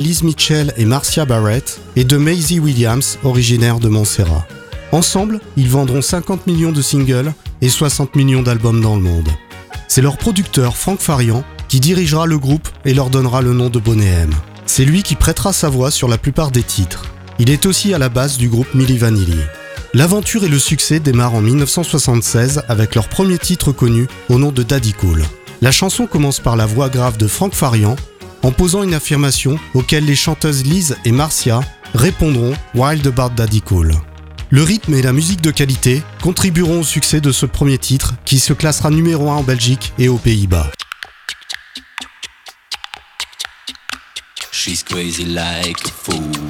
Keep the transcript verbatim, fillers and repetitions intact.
Liz Mitchell et Marcia Barrett, et de Maisie Williams, originaire de Montserrat. Ensemble, ils vendront cinquante millions de singles et soixante millions d'albums dans le monde. C'est leur producteur Frank Farian qui dirigera le groupe et leur donnera le nom de Boney M. C'est lui qui prêtera sa voix sur la plupart des titres. Il est aussi à la base du groupe Milli Vanilli. L'aventure et le succès démarrent en dix-neuf cent soixante-seize avec leur premier titre connu au nom de Daddy Cool. La chanson commence par la voix grave de Frank Farian en posant une affirmation auquel les chanteuses Liz et Marcia répondront « Wild About Daddy Cool ». Le rythme et la musique de qualité contribueront au succès de ce premier titre qui se classera numéro un en Belgique et aux Pays-Bas. She's crazy like a fool.